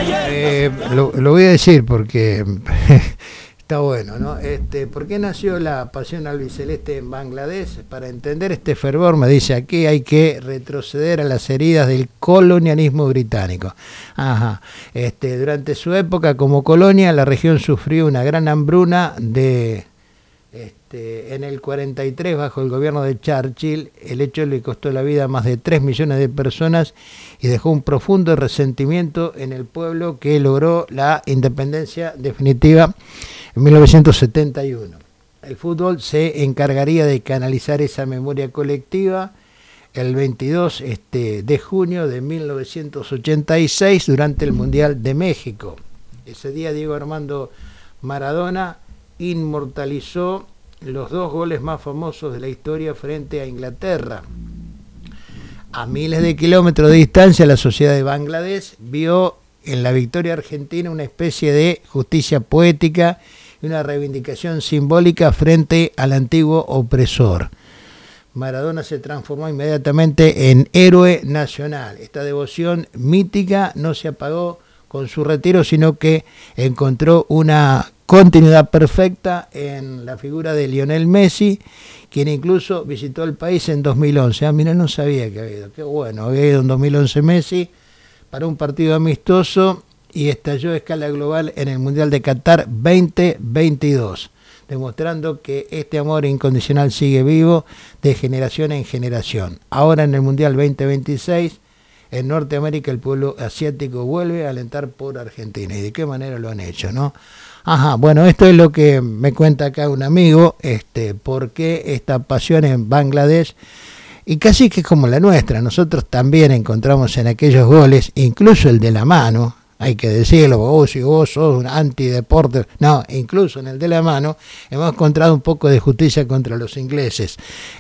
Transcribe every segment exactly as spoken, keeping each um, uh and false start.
Eh, lo, lo voy a decir porque está bueno, ¿no? Este, ¿por qué nació la pasión albiceleste en Bangladesh? Para entender este fervor, me dice aquí, hay que retroceder a las heridas del colonialismo británico. Ajá. Este, durante su época como colonia, la región sufrió una gran hambruna de... Este, en el cuarenta y tres, bajo el gobierno de Churchill, el hecho le costó la vida a más de tres millones de personas y dejó un profundo resentimiento en el pueblo, que logró la independencia definitiva en mil novecientos setenta y uno. El fútbol se encargaría de canalizar esa memoria colectiva el veintidós este, de junio de mil novecientos ochenta y seis durante el Mundial de México. Ese día Diego Armando Maradona inmortalizó los dos goles más famosos de la historia frente a Inglaterra. A miles de kilómetros de distancia, la sociedad de Bangladesh vio en la victoria argentina una especie de justicia poética y una reivindicación simbólica frente al antiguo opresor. Maradona se transformó inmediatamente en héroe nacional. Esta devoción mítica no se apagó con su retiro, sino que encontró una continuidad perfecta en la figura de Lionel Messi, quien incluso visitó el país en dos mil once. Ah, mira, no sabía que había ido. Qué bueno, había ido en dos mil once Messi para un partido amistoso y estalló a escala global en el Mundial de Qatar veinte veintidós, demostrando que este amor incondicional sigue vivo de generación en generación. Ahora en el Mundial veinte veintiséis, en Norteamérica, el pueblo asiático vuelve a alentar por Argentina. ¿Y de qué manera lo han hecho, no? Ajá, bueno, esto es lo que me cuenta acá un amigo, este, por qué esta pasión en Bangladesh, y casi que es como la nuestra. Nosotros también encontramos en aquellos goles, incluso el de la mano, hay que decirlo, oh, si vos sos un antideporte, no, incluso en el de la mano, hemos encontrado un poco de justicia contra los ingleses,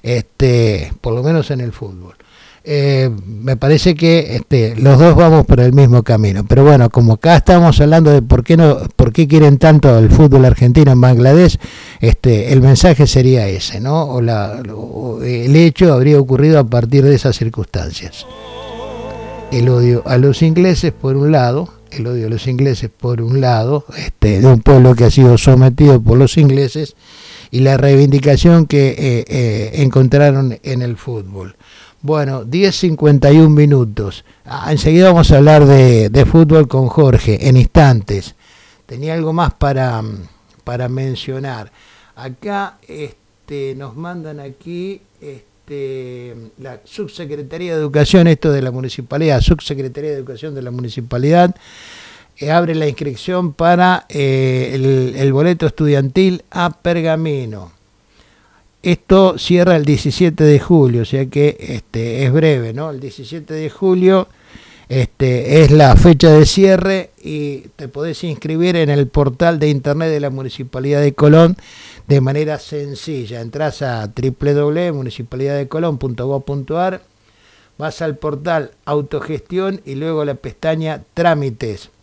este, por lo menos en el fútbol. Eh, me parece que este, los dos vamos por el mismo camino, pero bueno, como acá estamos hablando de por qué no, por qué quieren tanto el fútbol argentino en Bangladesh, este, el mensaje sería ese, ¿no? O, la, o el hecho habría ocurrido a partir de esas circunstancias. El odio a los ingleses por un lado, el odio a los ingleses por un lado, este, de un pueblo que ha sido sometido por los ingleses, y la reivindicación que eh, eh, encontraron en el fútbol. Bueno, diez cincuenta y un minutos. Ah, enseguida vamos a hablar de, de fútbol con Jorge, en instantes. Tenía algo más para, para mencionar. Acá este, nos mandan aquí este, la Subsecretaría de Educación, esto de la Municipalidad, Subsecretaría de Educación de la Municipalidad, eh, abre la inscripción para eh, el, el boleto estudiantil a Pergamino. Esto cierra el diecisiete de julio, o sea que este, es breve, ¿no? El diecisiete de julio este, es la fecha de cierre y te podés inscribir en el portal de internet de la Municipalidad de Colón de manera sencilla. Entrás a doble u doble u doble u punto municipalidad de colón punto gob punto ar, vas al portal Autogestión y luego la pestaña Trámites.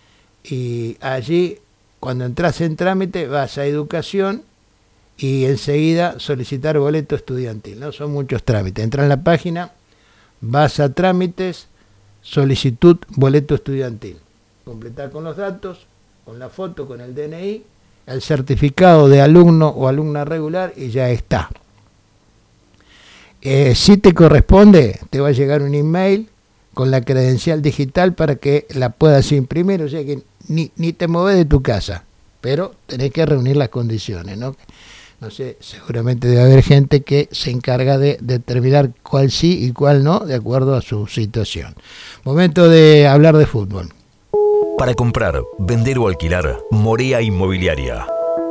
Y allí, cuando entras en trámite, vas a Educación y enseguida solicitar boleto estudiantil, ¿no? Son muchos trámites. Entra en la página, vas a trámites, solicitud boleto estudiantil. Completar con los datos, con la foto, con el D N I, el certificado de alumno o alumna regular y ya está. Eh, si te corresponde, te va a llegar un email con la credencial digital para que la puedas imprimir, o sea que ni, ni te mueves de tu casa, pero tenés que reunir las condiciones, ¿no? No sé, seguramente debe haber gente que se encarga de determinar cuál sí y cuál no, de acuerdo a su situación. Momento de hablar de fútbol. Para comprar, vender o alquilar, Morea Inmobiliaria.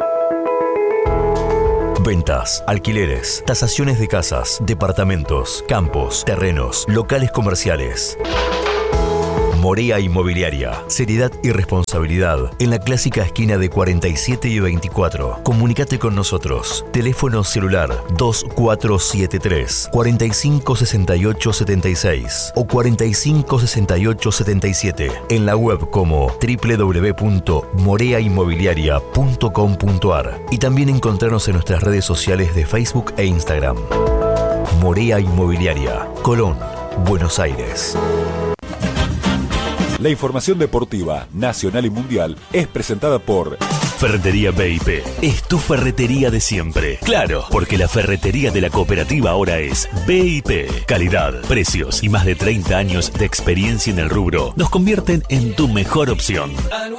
Ventas, alquileres, tasaciones de casas, departamentos, campos, terrenos, locales comerciales. Morea Inmobiliaria. Seriedad y responsabilidad en la clásica esquina de cuarenta y siete y veinticuatro. Comunícate con nosotros. Teléfono celular dos cuatro siete tres, cuatro cinco seis ocho siete seis o cuatro cinco seis ocho siete siete. En la web como doble u doble u doble u punto morea inmobiliaria punto com punto ar y también encontrarnos en nuestras redes sociales de Facebook e Instagram. Morea Inmobiliaria. Colón, Buenos Aires. La información deportiva, nacional y mundial, es presentada por Ferretería B I P. Es tu ferretería de siempre. Claro, porque la ferretería de la cooperativa ahora es B I P. Calidad, precios y más de treinta años de experiencia en el rubro nos convierten en tu mejor opción.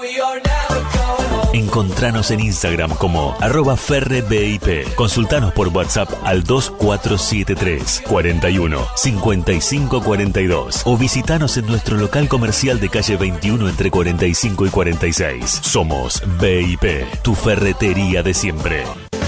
Encontranos en Instagram como arroba ferrebip. Consultanos por WhatsApp al dos cuatro siete tres, cuarenta y uno, cincuenta y cinco cuarenta y dos o visitanos en nuestro local comercial de calle veintiuno entre cuarenta y cinco y cuarenta y seis. Somos B I P, tu ferretería de siempre.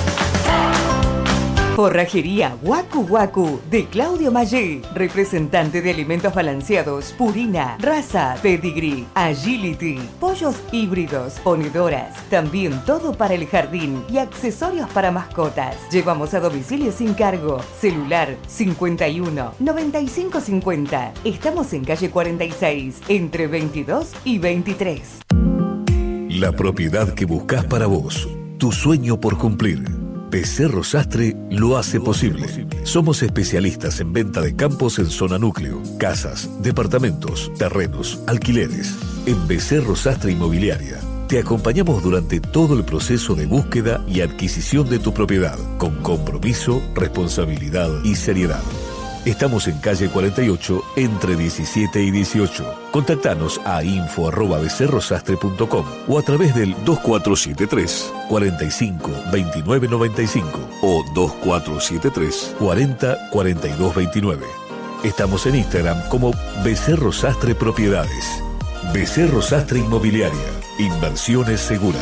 Forrajería Waku Waku de Claudio Maggi, representante de alimentos balanceados, Purina, Raza, Pedigree, Agility, pollos híbridos, ponedoras, también todo para el jardín y accesorios para mascotas. Llevamos a domicilio sin cargo. Celular cincuenta y uno, noventa y cinco cincuenta. Estamos en calle cuarenta y seis, entre veintidós y veintitrés. La propiedad que buscas para vos, tu sueño por cumplir. Becerro Sastre lo hace posible. Somos especialistas en venta de campos en zona núcleo, casas, departamentos, terrenos, alquileres. En Becerro Sastre Inmobiliaria te acompañamos durante todo el proceso de búsqueda y adquisición de tu propiedad, con compromiso, responsabilidad y seriedad. Estamos en calle cuarenta y ocho, entre diecisiete y dieciocho. Contactanos a info arroba becerrosastre punto com o a través del dos cuatro siete tres, cuarenta y cinco, veintinueve noventa y cinco o dos cuatro siete tres, cuarenta, cuarenta y dos veintinueve. Estamos en Instagram como Becerro Sastre Propiedades. Becerro Sastre Inmobiliaria. Inversiones seguras.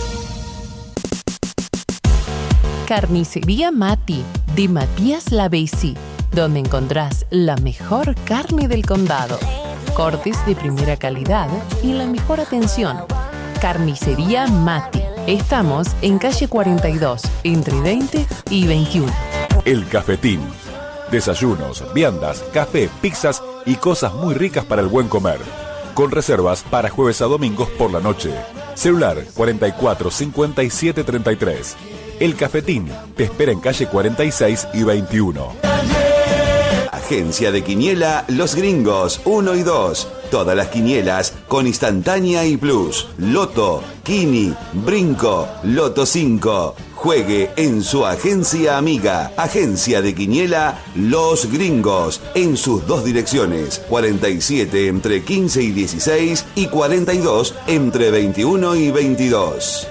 Carnicería Mati, de Matías Lavesi, donde encontrás la mejor carne del condado, cortes de primera calidad y la mejor atención. Carnicería Mati. Estamos en calle cuarenta y dos, entre veinte y veintiuno. El Cafetín. Desayunos, viandas, café, pizzas y cosas muy ricas para el buen comer. Con reservas para jueves a domingos por la noche. Celular cuarenta y cuatro, cincuenta y siete, treinta y tres. El Cafetín te espera en calle cuarenta y seis y veintiuno. Agencia de Quiniela Los Gringos uno y dos. Todas las quinielas con instantánea y plus. Loto, Kini, Brinco, Loto cinco. Juegue en su agencia amiga. Agencia de Quiniela Los Gringos. En sus dos direcciones. cuarenta y siete entre quince y dieciséis y cuarenta y dos entre veintiuno y veintidós.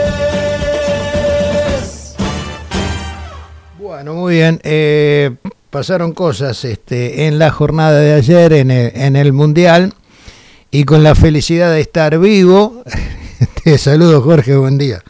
Bueno, muy bien. Eh... Pasaron cosas este, en la jornada de ayer en el, en el Mundial y con la felicidad de estar vivo. Te saludo, Jorge, buen día.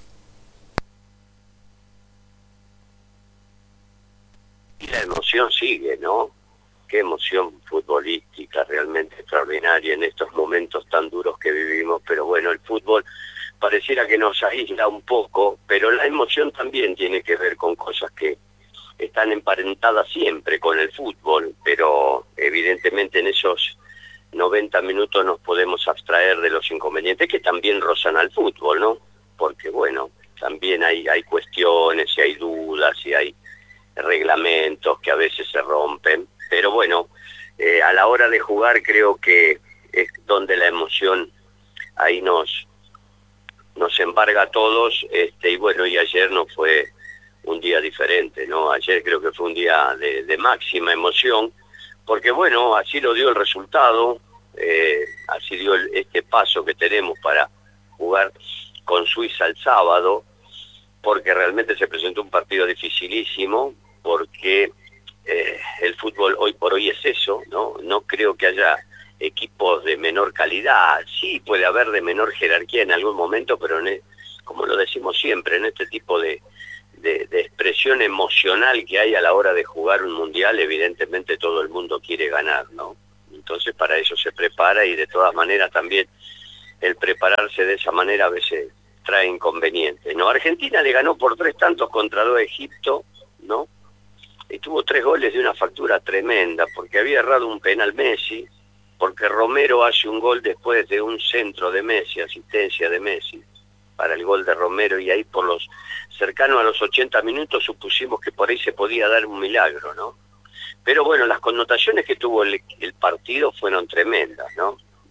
Y la emoción sigue, ¿no? Qué emoción futbolística realmente extraordinaria en estos momentos tan duros que vivimos, pero bueno, el fútbol pareciera que nos aísla un poco, pero la emoción también tiene que ver con cosas que están emparentadas siempre con el fútbol, pero evidentemente en esos noventa minutos nos podemos abstraer de los inconvenientes que también rozan al fútbol, ¿no? Porque bueno, también hay, hay cuestiones y hay dudas y hay reglamentos que a veces se rompen, pero bueno, eh, a la hora de jugar creo que es donde la emoción ahí nos, nos embarga a todos, este, y bueno, y ayer no fue un día diferente, ¿no? Ayer creo que fue un día de, de máxima emoción, porque bueno, así lo dio el resultado, eh, así dio el, este paso que tenemos para jugar con Suiza el sábado, porque realmente se presentó un partido dificilísimo, porque eh, el fútbol hoy por hoy es eso, ¿no? No creo que haya equipos de menor calidad, sí puede haber de menor jerarquía en algún momento, pero en, como lo decimos siempre, en este tipo de De, de expresión emocional que hay a la hora de jugar un mundial, evidentemente todo el mundo quiere ganar, ¿no? Entonces para eso se prepara y de todas maneras también el prepararse de esa manera a veces trae inconvenientes, ¿no? Argentina le ganó por tres tantos contra dos a Egipto, ¿no? Y tuvo tres goles de una factura tremenda, porque había errado un penal Messi, porque Romero hace un gol después de un centro de Messi, asistencia de Messi para el gol de Romero, y ahí por los cercanos a los ochenta minutos supusimos que por ahí se podía dar un milagro, ¿no? Pero bueno, las connotaciones que tuvo el, el partido fueron tremendas, ¿no?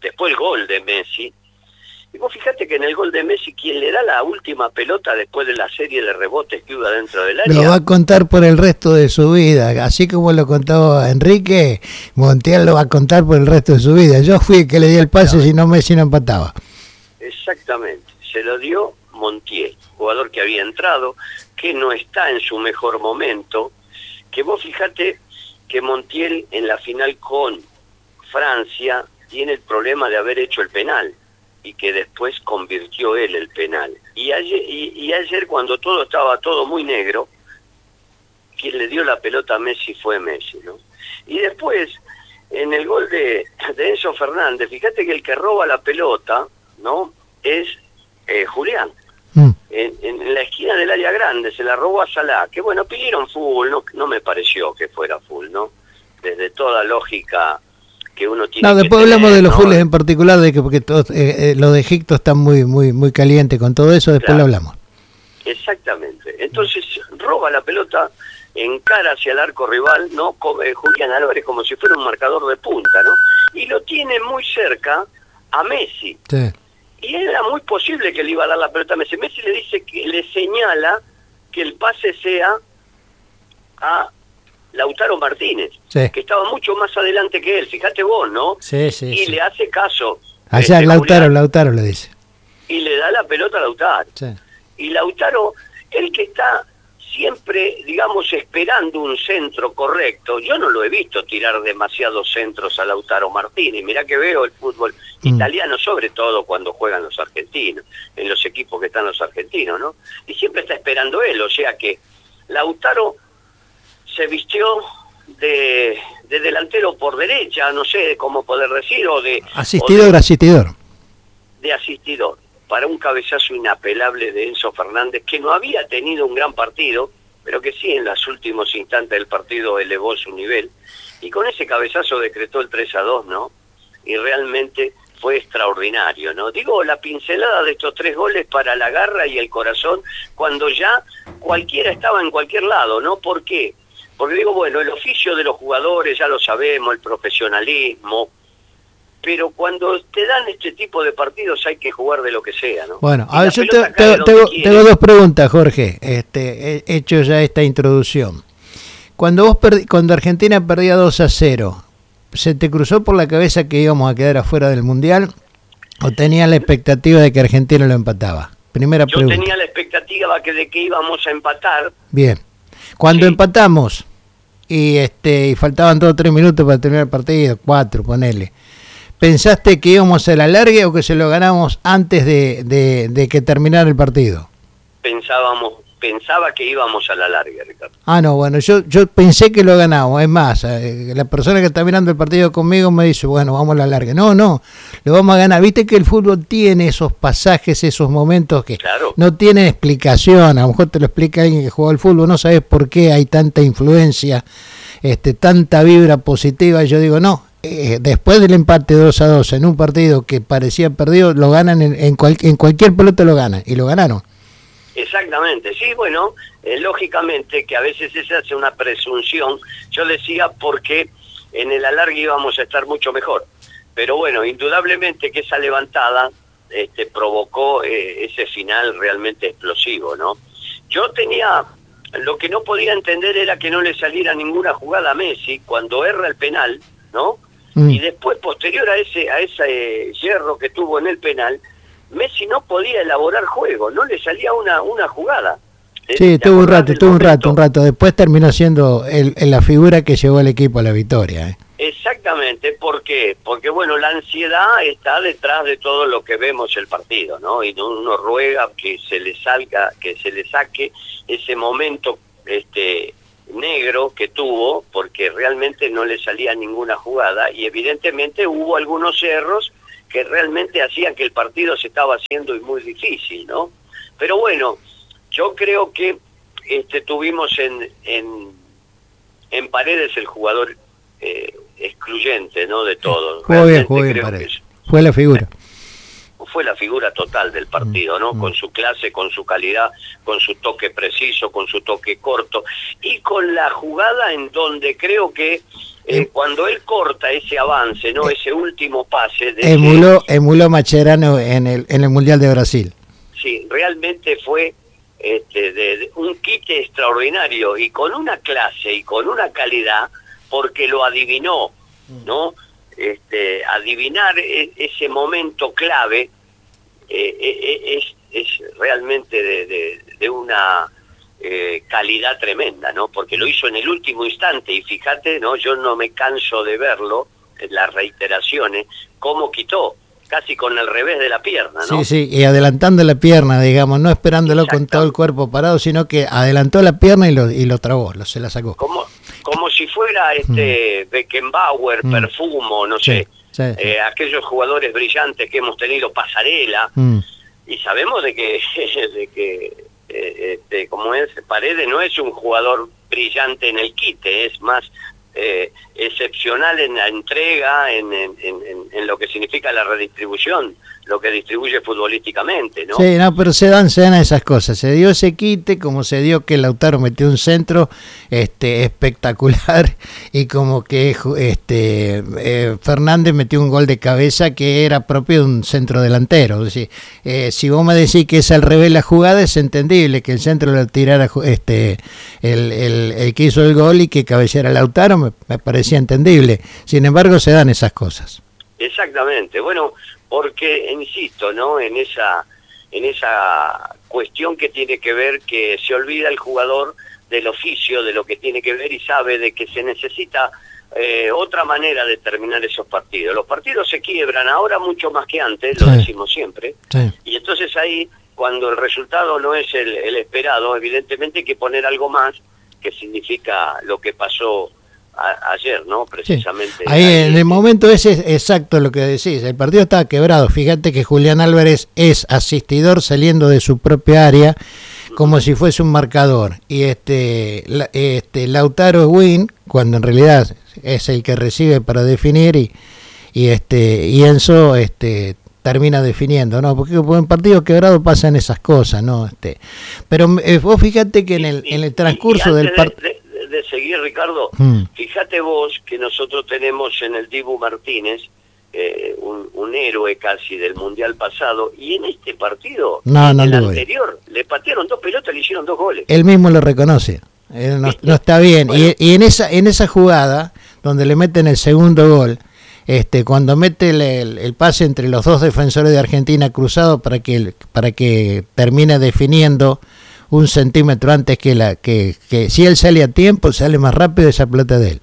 después el gol de Messi. Y vos fíjate que en el gol de Messi, quien le da la última pelota después de la serie de rebotes que hubo dentro del área... Lo va a contar por el resto de su vida. Así como lo contó Enrique, Montiel lo va a contar por el resto de su vida. Yo fui el que le di el pase, si no Messi no empataba. Exactamente. Se lo dio Montiel, jugador que había entrado, que no está en su mejor momento. Que vos fíjate que Montiel en la final con Francia tiene el problema de haber hecho el penal, y que después convirtió él el penal. Y ayer, y, y ayer cuando todo estaba todo muy negro, quien le dio la pelota a Messi fue Messi, ¿no? Y después, en el gol de, de Enzo Fernández, fíjate que el que roba la pelota, ¿no?, es eh, Julián. Mm. En, en la esquina del área grande, se la robó a Salah, que bueno, pidieron full, no, no me pareció que fuera full, ¿no? Desde toda lógica... que uno tiene no, después que tener, hablamos de los ¿no? fulls en particular, de que porque todos, eh, eh, lo de Egipto está muy muy muy caliente con todo eso, después claro. lo hablamos. Exactamente. Entonces roba la pelota, encara hacia el arco rival, ¿no? Eh, Julián Álvarez como si fuera un marcador de punta, ¿no? Y lo tiene muy cerca a Messi. Sí. Y era muy posible que le iba a dar la pelota a Messi. Messi le dice que le señala que el pase sea a Lautaro Martínez, sí. que estaba mucho más adelante que él, fíjate vos, ¿no? Sí, sí, y sí. le hace caso. Allá este, Lautaro, Julián, Lautaro le dice. Y le da la pelota a Lautaro. Sí. Y Lautaro, el que está siempre, digamos, esperando un centro correcto, yo no lo he visto tirar demasiados centros a Lautaro Martínez. Mirá que veo el fútbol mm. italiano, sobre todo cuando juegan los argentinos, en los equipos que están los argentinos, ¿no? Y siempre está esperando él, o sea que Lautaro se vistió de, de delantero por derecha, no sé cómo poder decir, o de... Asistidor, o de, asistidor. De asistidor, para un cabezazo inapelable de Enzo Fernández, que no había tenido un gran partido, pero que sí en los últimos instantes del partido elevó su nivel, y con ese cabezazo decretó el tres a dos, ¿no? Y realmente fue extraordinario, ¿no? Digo, la pincelada de estos tres goles para la garra y el corazón, cuando ya cualquiera estaba en cualquier lado, ¿no? ¿Por qué? Porque digo, bueno, el oficio de los jugadores ya lo sabemos, el profesionalismo, pero cuando te dan este tipo de partidos hay que jugar de lo que sea, ¿no? Bueno, y a ver, yo te, te, tengo, tengo dos preguntas, Jorge, este, he hecho ya esta introducción. Cuando vos perdi, cuando Argentina perdía dos a cero, ¿se te cruzó por la cabeza que íbamos a quedar afuera del Mundial o tenías la expectativa de que Argentina lo empataba? Primera yo pregunta. Yo tenía la expectativa que de que íbamos a empatar. Bien. Cuando sí. empatamos y este y faltaban dos o tres minutos para terminar el partido, cuatro, ponele, ¿pensaste que íbamos a la larga o que se lo ganamos antes de, de, de que terminara el partido? Pensábamos, pensaba que íbamos a la larga, Ricardo. Ah, no, bueno, yo yo pensé que lo ganamos. Es más, eh, la persona que está mirando el partido conmigo me dice, bueno, vamos a la larga. No, no, lo vamos a ganar. Viste que el fútbol tiene esos pasajes, esos momentos que claro. no tienen explicación. A lo mejor te lo explica alguien que juega al fútbol, no sabes por qué hay tanta influencia, este, tanta vibra positiva. Yo digo, no, eh, después del empate dos a dos en un partido que parecía perdido, lo ganan en, en, cual, en cualquier pelota, lo ganan, y lo ganaron. Exactamente, sí, bueno, eh, lógicamente que a veces se hace una presunción, yo decía porque en el alargue íbamos a estar mucho mejor, pero bueno, indudablemente que esa levantada este, provocó eh, ese final realmente explosivo, ¿no? Yo tenía, lo que no podía entender era que no le saliera ninguna jugada a Messi cuando erra el penal, ¿no? Mm. Y después, posterior a ese, a ese hierro que tuvo en el penal, Messi no podía elaborar juego, no le salía una una jugada. Sí, tuvo un rato, tuvo un rato, un rato. Después terminó siendo el, el, la figura que llevó al equipo a la victoria. ¿eh? Exactamente, ¿por qué? Porque, bueno, la ansiedad está detrás de todo lo que vemos el partido, ¿no? Y uno ruega que se le salga, que se le saque ese momento este negro que tuvo, porque realmente no le salía ninguna jugada, y evidentemente hubo algunos errores que realmente hacían que el partido se estaba haciendo muy difícil, ¿no? Pero bueno, yo creo que este, tuvimos en, en, en Paredes el jugador eh, excluyente, ¿no? De todo. Jugó bien, jugó bien Paredes. Fue la figura. Fue la figura total del partido, ¿no? Mm. Con su clase, con su calidad, con su toque preciso, con su toque corto y con la jugada en donde creo que eh, cuando él corta ese avance, no, ese último pase, de emuló, ese, emuló Mascherano en el en el Mundial de Brasil. Sí, realmente fue este, de, de un quite extraordinario y con una clase y con una calidad, porque lo adivinó, ¿no? Este, adivinar e, ese momento clave eh, eh, es, es realmente de, de, de una eh, calidad tremenda, ¿no? Porque lo hizo en el último instante y fíjate, ¿no? Yo no me canso de verlo en las reiteraciones, cómo quitó, casi con el revés de la pierna, ¿no? Sí, sí, y adelantando la pierna, digamos, no esperándolo con todo el cuerpo parado, sino que adelantó la pierna y lo y lo trabó, lo, se la sacó. Como, como si fuera este mm. Beckenbauer, mm. Perfumo, no sí, sé, sí, sí. Eh, aquellos jugadores brillantes que hemos tenido, Pasarela, mm. y sabemos de que, de que eh, este, como es, Paredes no es un jugador brillante en el quite, es más eh, excepcional en la entrega, en, en, en, en lo que significa la redistribución, lo que distribuye futbolísticamente, ¿no? Sí, no, pero se dan, se dan esas cosas. Se dio ese quite, como se dio que Lautaro metió un centro este, espectacular, y como que este eh, Fernández metió un gol de cabeza que era propio de un centro delantero. Es decir, eh, si vos me decís que es al revés la jugada, es entendible que el centro lo tirara este el, el, el que hizo el gol y que cabeceara Lautaro, me, me parecía entendible. Sin embargo, se dan esas cosas. Exactamente. Bueno, porque insisto, ¿no? En esa en esa cuestión que tiene que ver que se olvida el jugador del oficio, de lo que tiene que ver, y sabe de que se necesita eh, otra manera de terminar esos partidos. Los partidos se quiebran ahora mucho más que antes, lo sí. decimos siempre, sí. y entonces ahí, cuando el resultado no es el, el esperado, evidentemente hay que poner algo más, que significa lo que pasó A, ayer, ¿no? Precisamente. Sí. Ahí, ahí en el momento ese es exacto lo que decís. El partido estaba quebrado. Fíjate que Julián Álvarez es asistidor saliendo de su propia área, como si fuese un marcador. Y este, la, este Lautaro Win, cuando en realidad es el que recibe para definir, y, y este y Enzo este termina definiendo, ¿no? Porque en partido quebrado pasan esas cosas, ¿no? Este, pero eh, vos fíjate que en el, en el transcurso del partido de, de seguir, Ricardo, mm. fíjate vos que nosotros tenemos en el Dibu Martínez eh, un, un héroe casi del Mundial pasado, y en este partido, no, en no el le anterior, le patearon dos pelotas, le hicieron dos goles. Él mismo lo reconoce, él no, no está bien. Bueno. Y, y en esa en esa jugada, donde le meten el segundo gol, este cuando mete el, el, el pase entre los dos defensores de Argentina cruzado para que, para que termine definiendo un centímetro antes que la que, que si él sale a tiempo, sale más rápido esa pelota de él.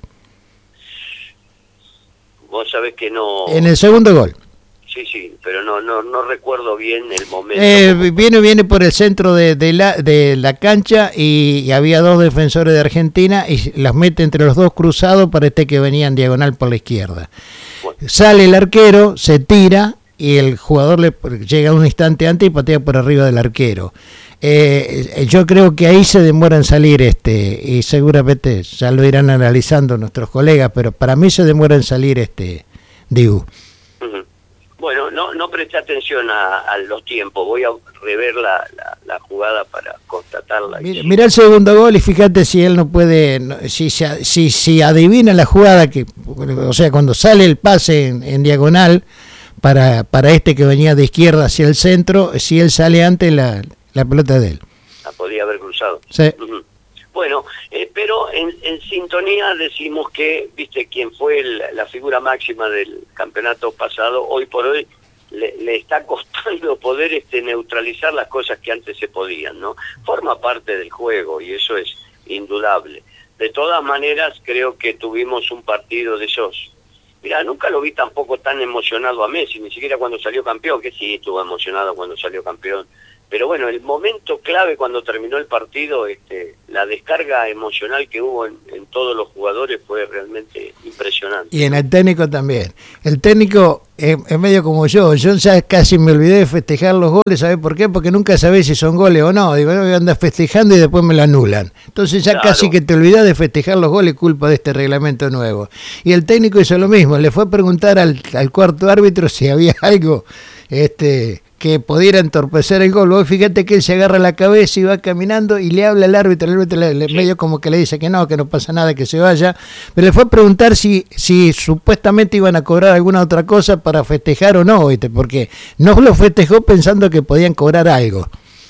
Vos sabés que no... En el segundo gol. Sí, sí, pero no no no recuerdo bien el momento. Eh, viene viene por el centro de, de, la, de la cancha, y, y había dos defensores de Argentina, y las mete entre los dos cruzados para este que venía en diagonal por la izquierda. Bueno. Sale el arquero, se tira, y el jugador le llega un instante antes y patea por arriba del arquero. Eh, yo creo que ahí se demora en salir este, y seguramente ya lo irán analizando nuestros colegas, pero para mí se demora en salir este Dibu. Uh-huh. Bueno, no no presté atención a, a los tiempos, voy a rever la, la, la jugada para constatarla. Mira, mira el segundo gol y fíjate si él no puede, si si si adivina la jugada, que o sea, cuando sale el pase en, en diagonal para para este que venía de izquierda hacia el centro, si él sale antes la la pelota de él. La podía haber cruzado. Sí. Uh-huh. Bueno, eh, pero en, en sintonía decimos que, viste, quien fue el, la figura máxima del campeonato pasado, hoy por hoy le, le está costando poder este neutralizar las cosas que antes se podían, ¿no? Forma parte del juego y eso es indudable. De todas maneras, creo que tuvimos un partido de esos. Mira, nunca lo vi tampoco tan emocionado a Messi, ni siquiera cuando salió campeón, que sí estuvo emocionado cuando salió campeón. Pero bueno, el momento clave cuando terminó el partido, este, la descarga emocional que hubo en, en todos los jugadores fue realmente impresionante. Y en el técnico también. El técnico es, es medio como yo. Yo ya casi me olvidé de festejar los goles. ¿Sabés por qué? Porque nunca sabés si son goles o no. Digo, no voy a andar festejando y después me lo anulan. Entonces ya claro. Casi que te olvidás de festejar los goles, culpa de este reglamento nuevo. Y el técnico hizo lo mismo. Le fue a preguntar al, al cuarto árbitro si había algo... este que pudiera entorpecer el gol. Vos fíjate que él se agarra la cabeza y va caminando y le habla al árbitro, el árbitro le, le, sí. medio como que le dice que no, que no pasa nada, que se vaya, pero le fue a preguntar si, si supuestamente iban a cobrar alguna otra cosa para festejar o no, ¿viste? Porque no lo festejó pensando que podían cobrar algo.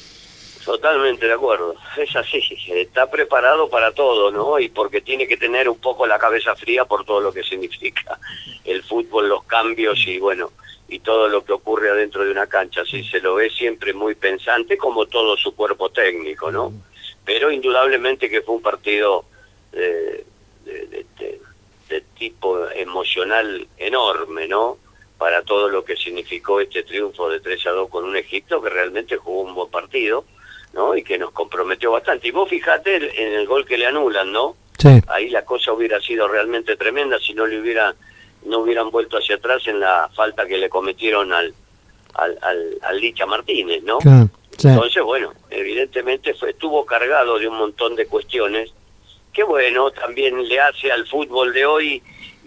Totalmente de acuerdo, es así, está preparado para todo, ¿no? Y porque tiene que tener un poco la cabeza fría por todo lo que significa el fútbol, los cambios y bueno, y todo lo que ocurre adentro de una cancha. Sí, se lo ve siempre muy pensante, como todo su cuerpo técnico, ¿no? Pero indudablemente que fue un partido de, de, de, de, de tipo emocional enorme, ¿no? Para todo lo que significó este triunfo de tres a dos con un Egipto que realmente jugó un buen partido, ¿no? Y que nos comprometió bastante. Y vos fijate en el gol que le anulan, ¿no? Sí. Ahí la cosa hubiera sido realmente tremenda si no le hubiera no hubieran vuelto hacia atrás en la falta que le cometieron al al, al, al Licha Martínez, ¿no? Sí. Sí. Entonces, bueno, evidentemente fue estuvo cargado de un montón de cuestiones que, bueno, también le hace al fútbol de hoy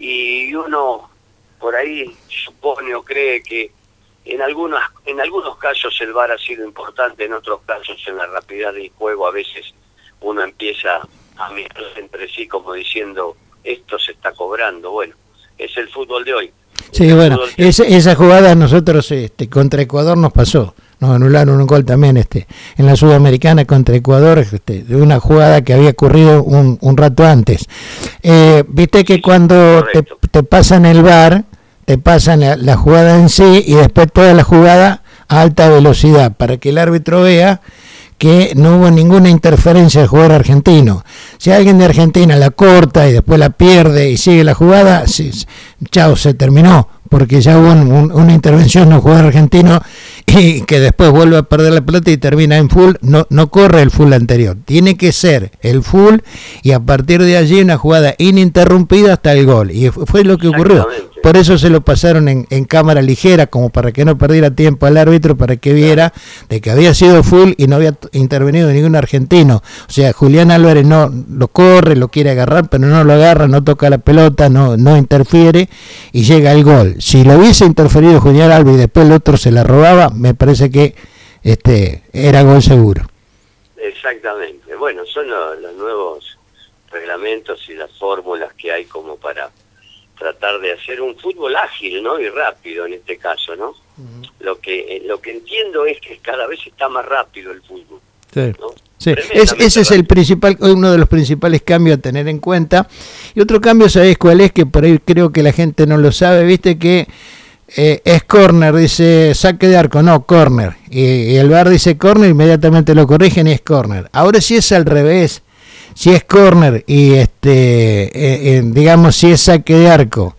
y uno por ahí supone o cree que En algunos, en algunos casos el V A R ha sido importante, en otros casos en la rapidez del juego a veces uno empieza a mirar entre sí como diciendo, esto se está cobrando. Bueno, es el fútbol de hoy. Sí, el bueno, de... esa, esa jugada a nosotros este, contra Ecuador nos pasó. Nos anularon un gol también este en la Sudamericana contra Ecuador, este, de una jugada que había ocurrido un, un rato antes. Eh, Viste que cuando te, te pasan el V A R... te pasan la, la jugada en sí y después toda la jugada a alta velocidad para que el árbitro vea que no hubo ninguna interferencia del jugador argentino. Si alguien de Argentina la corta y después la pierde y sigue la jugada, sí, chao, se terminó, porque ya hubo un, un, una intervención de un jugador argentino y que después vuelve a perder la pelota y termina en full, no, no corre el full anterior, tiene que ser el full y a partir de allí una jugada ininterrumpida hasta el gol, y fue lo que ocurrió. Por eso se lo pasaron en, en cámara ligera, como para que no perdiera tiempo al árbitro, para que viera de que había sido full y no había intervenido ningún argentino. O sea, Julián Álvarez no lo corre, lo quiere agarrar, pero no lo agarra, no toca la pelota, no, no interfiere y llega el gol. Si lo hubiese interferido Julián Álvarez y después el otro se la robaba, me parece que este era gol seguro. Exactamente. Bueno, son los, los nuevos reglamentos y las fórmulas que hay como para tratar de hacer un fútbol ágil, ¿no? Y rápido en este caso, ¿no? Uh-huh. Lo que lo que entiendo es que cada vez está más rápido el fútbol. Sí. ¿No? Sí. Es, ese es el principal, uno de los principales cambios a tener en cuenta. Y otro cambio, ¿sabés cuál es? Que por ahí creo que la gente no lo sabe, viste que eh, es córner, dice saque de arco, no, córner. Y, y el V A R dice córner, inmediatamente lo corrigen y es córner. Ahora sí es al revés. Si es córner y este eh, eh, digamos si es saque de arco,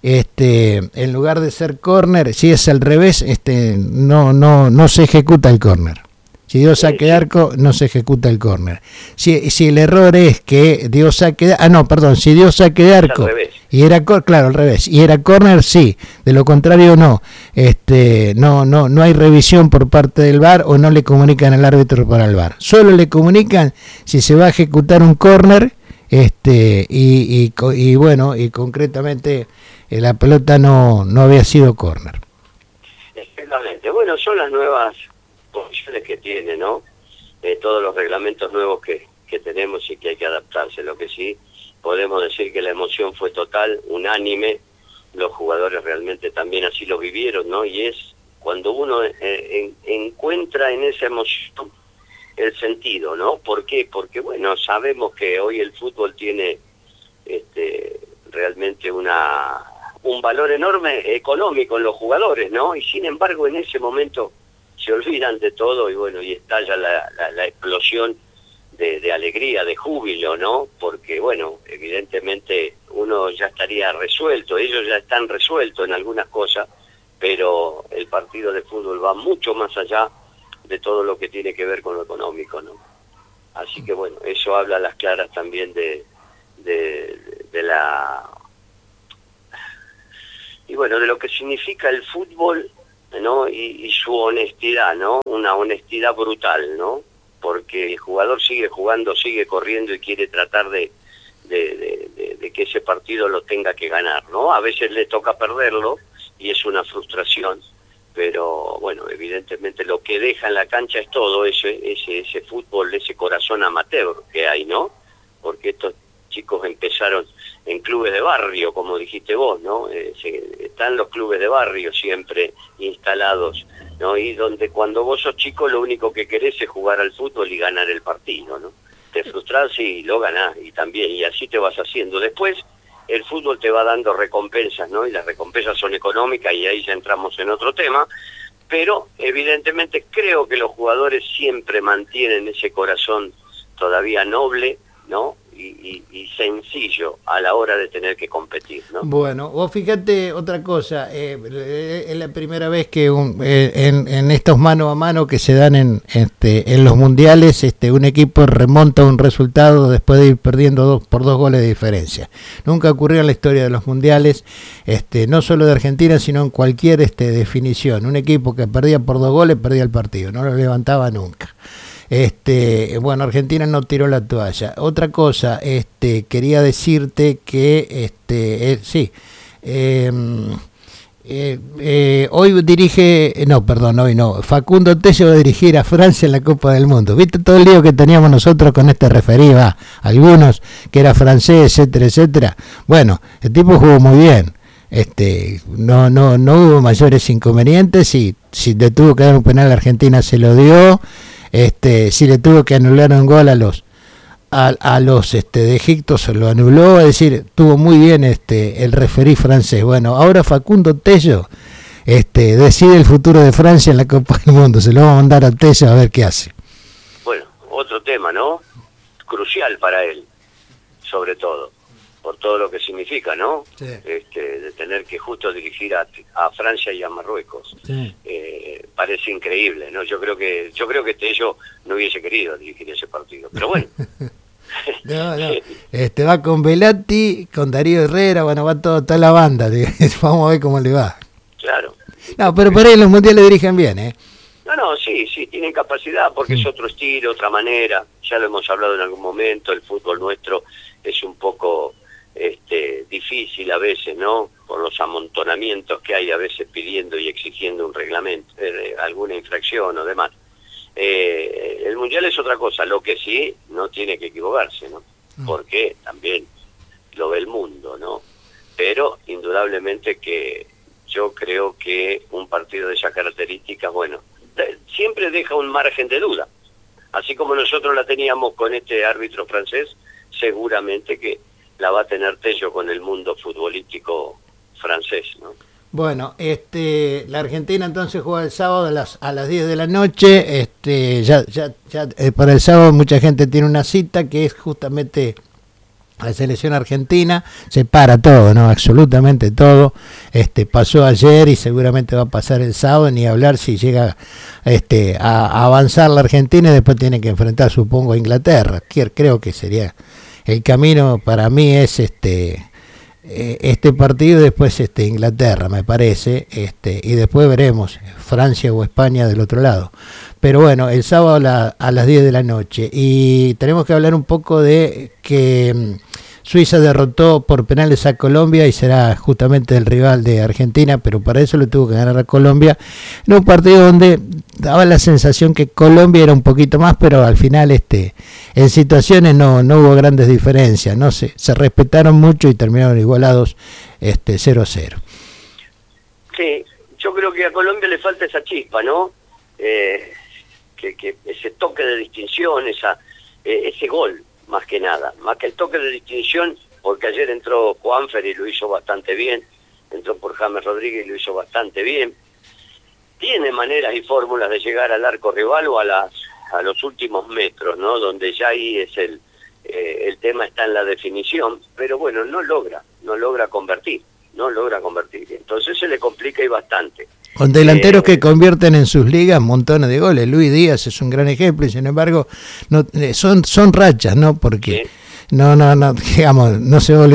este en lugar de ser córner, si es al revés, este no no no se ejecuta el córner. Si dio saque de arco, no se ejecuta el córner. Si, si el error es que dio saque de, ah no, perdón, si dio saque de arco y era claro al revés y era córner, sí. De lo contrario no. Este no no no hay revisión por parte del V A R o no le comunican al árbitro para el V A R. Solo le comunican si se va a ejecutar un córner, este y, y y bueno y concretamente eh, la pelota no no había sido córner. Exactamente. Bueno, son las nuevas posiciones que tiene, ¿no? Eh, todos los reglamentos nuevos que, que tenemos y que hay que adaptarse. Lo que sí podemos decir que la emoción fue total, unánime, los jugadores realmente también así lo vivieron, ¿no? Y es cuando uno eh, en, encuentra en esa emoción el sentido, ¿no? ¿Por qué? Porque, bueno, sabemos que hoy el fútbol tiene este, realmente una un valor enorme económico en los jugadores, ¿no? Y sin embargo en ese momento se olvidan de todo y bueno, y estalla la, la, la explosión de, de alegría, de júbilo, ¿no? Porque bueno, evidentemente uno ya estaría resuelto, ellos ya están resueltos en algunas cosas, pero el partido de fútbol va mucho más allá de todo lo que tiene que ver con lo económico, ¿no? Así que bueno, eso habla a las claras también de, de, de la... y bueno, de lo que significa el fútbol, ¿no? Y, y su honestidad, ¿no? Una honestidad brutal, ¿no? Porque el jugador sigue jugando, sigue corriendo y quiere tratar de, de, de, de, de que ese partido lo tenga que ganar, ¿no? A veces le toca perderlo y es una frustración, pero bueno, evidentemente lo que deja en la cancha es todo ese, ese, ese fútbol, ese corazón amateur que hay, ¿no? Porque estos chicos empezaron en clubes de barrio, como dijiste vos, ¿no? Eh, se, están los clubes de barrio siempre instalados, ¿no? Y donde cuando vos sos chico lo único que querés es jugar al fútbol y ganar el partido, ¿no? Te frustrás y lo ganás, y también, y así te vas haciendo. Después el fútbol te va dando recompensas, ¿no? Y las recompensas son económicas, y ahí ya entramos en otro tema, pero evidentemente creo que los jugadores siempre mantienen ese corazón todavía noble, ¿no? Y, y, y sencillo a la hora de tener que competir, ¿no? Bueno, vos fíjate otra cosa, eh, es la primera vez que un, eh, en, en estos mano a mano que se dan en, este, en los mundiales, este, un equipo remonta un resultado después de ir perdiendo dos, por dos goles de diferencia. Nunca ocurrió en la historia de los mundiales, este, no solo de Argentina, sino en cualquier este, definición. Un equipo que perdía por dos goles perdía el partido, no lo levantaba nunca. Este, bueno, Argentina no tiró la toalla. Otra cosa, este, quería decirte que, este, eh, sí, eh, eh, eh, hoy dirige, no, perdón, hoy no, Facundo Tello va a dirigir a Francia en la Copa del Mundo. ¿Viste todo el lío que teníamos nosotros con este referí, va, algunos, que era francés, etcétera, etcétera? Bueno, el tipo jugó muy bien. Este, no, no, no hubo mayores inconvenientes, y si le tuvo que dar un penal a Argentina se lo dio. Este, si le tuvo que anular un gol a los a, a los este, de Egipto, se lo anuló, es decir, tuvo muy bien este el referí francés. Bueno, ahora Facundo Tello este, decide el futuro de Francia en la Copa del Mundo, se lo va a mandar a Tello a ver qué hace. Bueno, otro tema, ¿no? Crucial para él, sobre todo, por todo lo que significa, ¿no? Sí. Este, de tener que justo dirigir a, a Francia y a Marruecos. Sí. Eh, parece increíble, ¿no? Yo creo que yo creo que Tello no hubiese querido dirigir ese partido, pero bueno. no, no. Este va con Velati, con Darío Herrera, bueno, va todo, toda la banda. Vamos a ver cómo le va. Claro. No, pero por ahí los mundiales dirigen bien, ¿eh? No, no, sí, sí, tienen capacidad porque sí. Es otro estilo, otra manera. Ya lo hemos hablado en algún momento, el fútbol nuestro es un poco este, difícil a veces, ¿no? Por los amontonamientos que hay a veces pidiendo y exigiendo un reglamento, eh, alguna infracción o demás. Eh, el mundial es otra cosa, lo que sí no tiene que equivocarse, ¿no? Porque también lo ve el mundo, ¿no? Pero indudablemente que yo creo que un partido de esas características, bueno, siempre deja un margen de duda. Así como nosotros la teníamos con este árbitro francés, seguramente que la va a tener Tello con el mundo futbolístico francés, ¿no? Bueno, este, la Argentina entonces juega el sábado a las a las diez de la noche. Este, ya ya ya eh, para el sábado mucha gente tiene una cita que es justamente la selección argentina. Se para todo, ¿no? Absolutamente todo. Este, pasó ayer y seguramente va a pasar el sábado, ni hablar si llega este a, a avanzar la Argentina y después tiene que enfrentar, supongo, a Inglaterra. Creo que sería el camino para mí es este este partido y después este Inglaterra, me parece, este y después veremos Francia o España del otro lado. Pero bueno, el sábado a, la, a las diez de la noche. Y tenemos que hablar un poco de que Suiza derrotó por penales a Colombia y será justamente el rival de Argentina, pero para eso le tuvo que ganar a Colombia en un partido donde daba la sensación que Colombia era un poquito más, pero al final este en situaciones no no hubo grandes diferencias, no se se respetaron mucho y terminaron igualados este cero a cero. Sí, yo creo que a Colombia le falta esa chispa, ¿no? Eh, que, que ese toque de distinción, esa eh, ese gol, más que nada, más que el toque de distinción, porque ayer entró Juanfer y lo hizo bastante bien, entró por James Rodríguez y lo hizo bastante bien. Tiene maneras y fórmulas de llegar al arco rival o a las a los últimos metros, ¿no? Donde ya ahí es el eh, el tema está en la definición, pero bueno, no logra, no logra convertir, no logra convertir. Entonces se le complica y bastante. Con delanteros eh, que convierten en sus ligas montones de goles. Luis Díaz es un gran ejemplo y sin embargo no son son rachas, ¿no? Porque sí. no no no digamos no se va a